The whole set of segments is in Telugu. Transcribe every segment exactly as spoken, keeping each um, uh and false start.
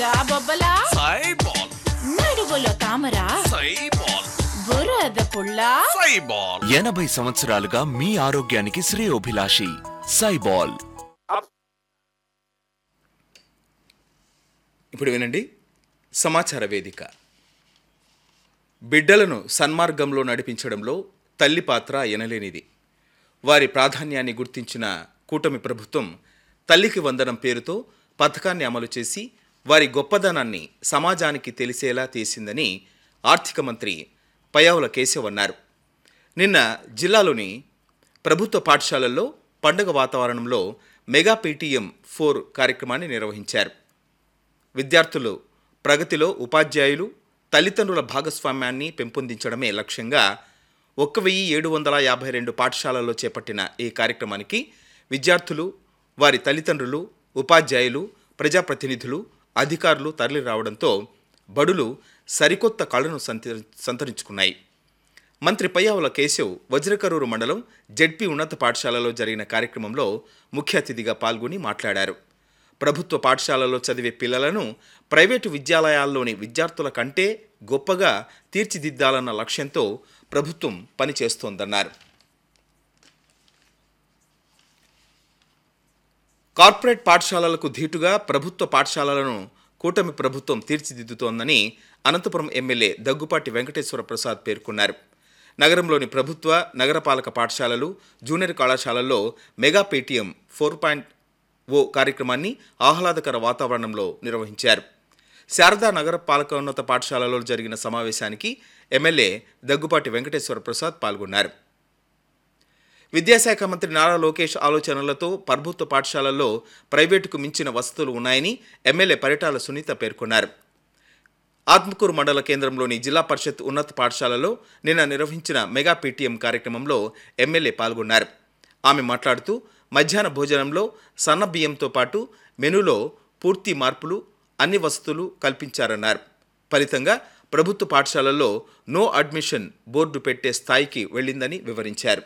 గజ్జా బొబ్బలా సైబాల్, నడువులో తామరా సైబాల్, బురద పుల్ల సైబాల్. ఎనభై సంవత్సరాలుగా మీ ఆరోగ్యానికి శ్రేయోభిలాషి సైబాల్. ఇప్పుడు వినండి సమాచార వేదిక. బిడ్డలను సన్మార్గంలో నడిపించడంలో తల్లి పాత్ర ఎనలేనిది. వారి ప్రాధాన్యాన్ని గుర్తించిన కూటమి ప్రభుత్వం తల్లికి వందనం పేరుతో పథకాన్ని అమలు చేసి వారి గొప్పదనాన్ని సమాజానికి తెలిసేలా చేసిందని ఆర్థిక మంత్రి పయ్యావుల కేశవ్ అన్నారు. నిన్న జిల్లాలోని ప్రభుత్వ పాఠశాలల్లో పండుగ వాతావరణంలో మెగా పీటీఎం ఫోర్ కార్యక్రమాన్ని నిర్వహించారు. విద్యార్థులు ప్రగతిలో ఉపాధ్యాయులు తల్లిదండ్రుల భాగస్వామ్యాన్ని పెంపొందించడమే లక్ష్యంగా ఒక్క వెయ్యి ఏడు వందల యాభై రెండు పాఠశాలల్లో చేపట్టిన ఈ కార్యక్రమానికి విద్యార్థులు, వారి తల్లిదండ్రులు, ఉపాధ్యాయులు, ప్రజాప్రతినిధులు, అధికారులు తరలి రావడంతో బడులు సరికొత్త కళను సంతరించుకున్నాయి. మంత్రి పయ్యావుల కేశవ్ వజ్రకరూరు మండలం జెడ్పీ ఉన్నత పాఠశాలలో జరిగిన కార్యక్రమంలో ముఖ్య అతిథిగా పాల్గొని మాట్లాడారు. ప్రభుత్వ పాఠశాలలో చదివే పిల్లలను ప్రైవేటు విద్యాలయాల్లోని విద్యార్థుల కంటే గొప్పగా తీర్చిదిద్దాలన్న లక్ష్యంతో ప్రభుత్వం పనిచేస్తోందన్నారు. కార్పొరేట్ పాఠశాలలకు ధీటుగా ప్రభుత్వ పాఠశాలలను కూటమి ప్రభుత్వం తీర్చిదిద్దుతోందని అనంతపురం ఎమ్మెల్యే దగ్గుపాటి వెంకటేశ్వర ప్రసాద్ పేర్కొన్నారు. నగరంలోని ప్రభుత్వ నగరపాలక పాఠశాలలు, జూనియర్ కళాశాలల్లో మెగా పేటీఎం ఫోర్ పాయింట్ ఓ కార్యక్రమాన్ని ఆహ్లాదకర వాతావరణంలో నిర్వహించారు. శారదా నగర పాలకోన్నత పాఠశాలలో జరిగిన సమావేశానికి ఎమ్మెల్యే దగ్గుపాటి వెంకటేశ్వర ప్రసాద్ పాల్గొన్నారు. విద్యాశాఖ మంత్రి నారా లోకేష్ ఆలోచనలతో ప్రభుత్వ పాఠశాలల్లో ప్రైవేటుకు మించిన వసతులు ఉన్నాయని ఎమ్మెల్యే పరిటాల సునీత పేర్కొన్నారు. ఆత్మకూరు మండల కేంద్రంలోని జిల్లా పరిషత్ ఉన్నత పాఠశాలలో నిన్న నిర్వహించిన మెగా పీటీఎం కార్యక్రమంలో ఎమ్మెల్యే పాల్గొన్నారు. ఆమె మాట్లాడుతూ మధ్యాహ్న భోజనంలో సన్న బియ్యంతో పాటు మెనూలో పూర్తి మార్పులు, అన్ని వసతులు కల్పించారన్నారు. ఫలితంగా ప్రభుత్వ పాఠశాలల్లో నో అడ్మిషన్ బోర్డు పెట్టే స్థాయికి వెళ్ళిందని వివరించారు.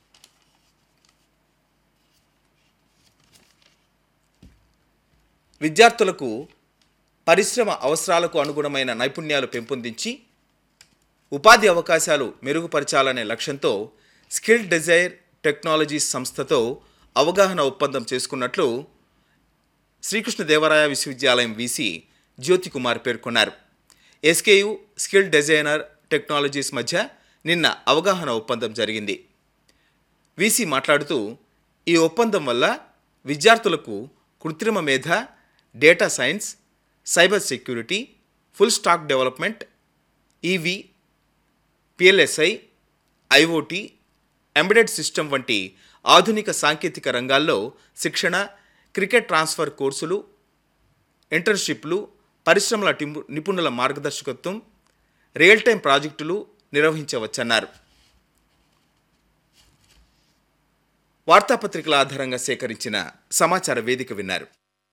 విద్యార్థులకు పరిశ్రమ అవసరాలకు అనుగుణమైన నైపుణ్యాలు పెంపొందించి ఉపాధి అవకాశాలు మెరుగుపరచాలనే లక్ష్యంతో స్కిల్ డిజైర్ టెక్నాలజీస్ సంస్థతో అవగాహన ఒప్పందం చేసుకున్నట్లు శ్రీకృష్ణదేవరాయ విశ్వవిద్యాలయం వీసీ జ్యోతి కుమార్ పేర్కొన్నారు. ఎస్కేయు స్కిల్ డిజైనర్ టెక్నాలజీస్ మధ్య నిన్న అవగాహన ఒప్పందం జరిగింది. వీసీ మాట్లాడుతూ ఈ ఒప్పందం వల్ల విద్యార్థులకు కృత్రిమ మేధ, data science, cyber security, full stack development, EV, పిఎల్ఎస్ఐ, IoT, embedded system వంటి ఆధునిక సాంకేతిక రంగాల్లో శిక్షణ, క్రికెట్ ట్రాన్స్ఫర్ కోర్సులు, ఇంటర్న్షిప్లు, పరిశ్రమల నిపుణుల మార్గదర్శకత్వం, రియల్ టైం ప్రాజెక్టులు నిర్వహించవచ్చన్నారు. వార్తాపత్రికల ఆధారంగా సేకరించిన సమాచార వేదిక విన్నారు.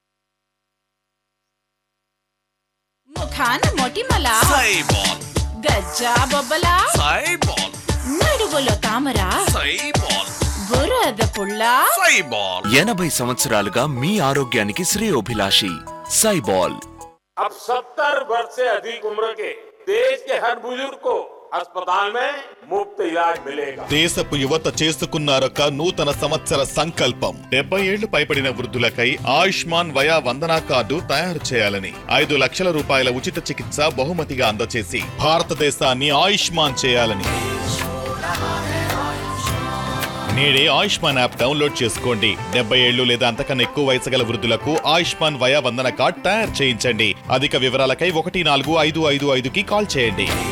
ముఖాన మొటిమల సైబాల్, గజ్జా బొబ్బలా సైబాల్, నడువులో తామరా సైబాల్, బురద పుల్ల సైబాల్. ఎనభై సంవత్సరాలుగా మీ ఆరోగ్యానికి శ్రేయోభిలాషి సైబాల్. अब सत्तर वर्ष से अधिक उम्र के देश के हर बुजुर्ग को अस्पताल में मुफ्त इलाज मिलेगा. దేశపు యువత చేసుకున్నారొక నూతన సంవత్సర సంకల్పం. డెబ్బై ఏళ్లు పైబడిన వృద్ధులకై ఆయుష్మాన్ వయా వందనా కార్డు తయారు చేయాలని, ఐదు లక్షల రూపాయల ఉచిత చికిత్స బహుమతిగా అందచేసి భారతదేశాన్ని ఆయుష్మాన్ చేయాలని. నేడే ఆయుష్మాన్ యాప్ డౌన్లోడ్ చేసుకోండి. డెబ్బై ఏళ్లు లేదా అంతకన్నా ఎక్కువ వయసు గల వృద్ధులకు ఆయుష్మాన్ వయా వందన కార్డ్ తయారు చేయించండి. అధిక వివరాలకై ఒకటి నాలుగు ఐదు ఐదు ఐదుకి కాల్ చేయండి.